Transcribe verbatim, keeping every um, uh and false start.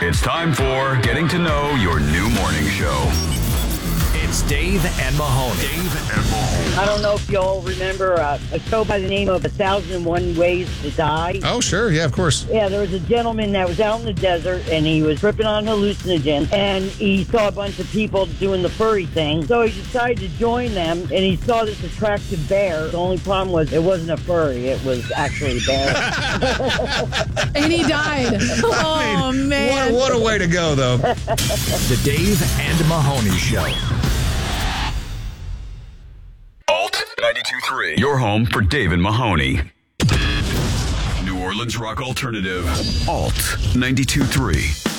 It's time for Getting to Know Your New Morning Show. It's Dave and Mahoney. Dave and Mahoney. I don't know if y'all remember uh, a show by the name of A Thousand and One Ways to Die. Oh, sure. Yeah, of course. Yeah, there was a gentleman that was out in the desert, and he was tripping on hallucinogens, and he saw a bunch of people doing the furry thing, so he decided to join them, and he saw this attractive bear. The only problem was it wasn't a furry, it was actually a bear. And he died. Oh, man. What, what a way to go, though. The Dave and Mahoney Show. Alt ninety-two point three. Your home for Dave and Mahoney. New Orleans rock alternative. Alt ninety-two point three.